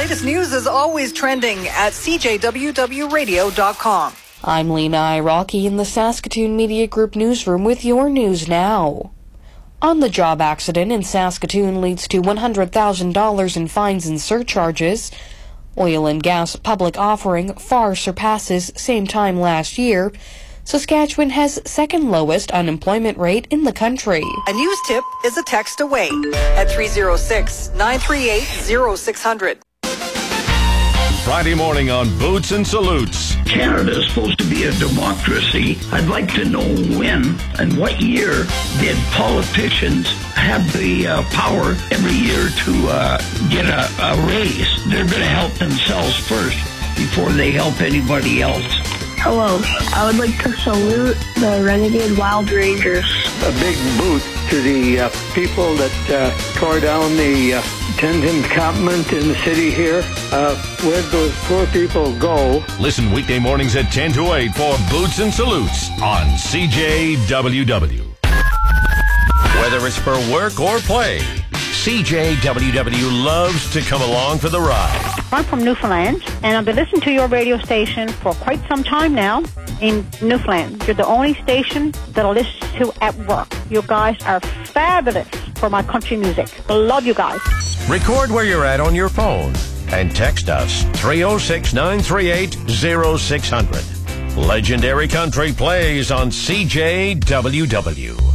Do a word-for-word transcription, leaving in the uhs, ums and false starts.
latest news is always trending at c j w w radio dot com. I'm Lena Iraqi in the Saskatoon Media Group newsroom with your news now. On-the-job accident in Saskatoon leads to one hundred thousand dollars in fines and surcharges. Oil and gas public offering far surpasses same time last year. Saskatchewan has second lowest unemployment rate in the country. A news tip is a text away at three oh six, nine three eight, oh six hundred. Friday morning on Boots and Salutes. Canada is supposed to be a democracy. I'd like to know when and what year did politicians have the uh, power every year to uh, get a, a raise. They're going to help themselves first before they help anybody else. Hello, I would like to salute the Renegade Wild Rangers. A big boot to the uh, people that uh, tore down the uh, tent encampment in the city here. Uh, where'd those poor people go? Listen weekday mornings at ten to eight for Boots and Salutes on C J W W. Whether it's for work or play, C J W W loves to come along for the ride. I'm from Newfoundland, and I've been listening to your radio station for quite some time now in Newfoundland. You're the only station that I listen to at work. You guys are fabulous for my country music. I love you guys. Record where you're at on your phone and text us three oh six, nine three eight, oh six hundred. Legendary Country plays on C J W W.